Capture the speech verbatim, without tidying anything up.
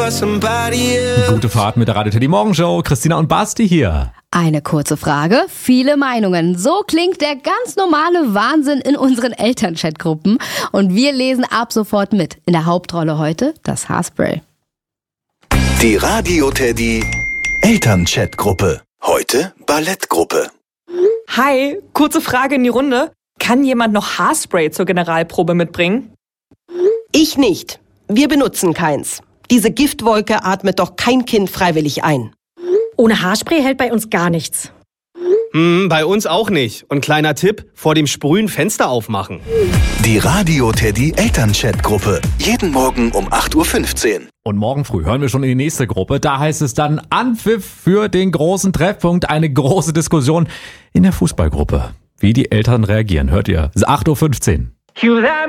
Gute Fahrt mit der Radio Teddy Morgenshow. Christina und Basti hier. Eine kurze Frage, viele Meinungen. So klingt der ganz normale Wahnsinn in unseren Elternchatgruppen. Und wir lesen ab sofort mit. In der Hauptrolle heute das Haarspray. Die Radio Teddy Elternchatgruppe. Heute Ballettgruppe. Hi, kurze Frage in die Runde. Kann jemand noch Haarspray zur Generalprobe mitbringen? Ich nicht. Wir benutzen keins. Diese Giftwolke atmet doch kein Kind freiwillig ein. Ohne Haarspray hält bei uns gar nichts. Hm, bei uns auch nicht. Und kleiner Tipp, vor dem Sprühen Fenster aufmachen. Die Radio Teddy Elternchatgruppe. Jeden Morgen um acht Uhr fünfzehn. Und morgen früh hören wir schon in die nächste Gruppe. Da heißt es dann Anpfiff für den großen Treffpunkt. Eine große Diskussion in der Fußballgruppe. Wie die Eltern reagieren, hört ihr. acht Uhr fünfzehn.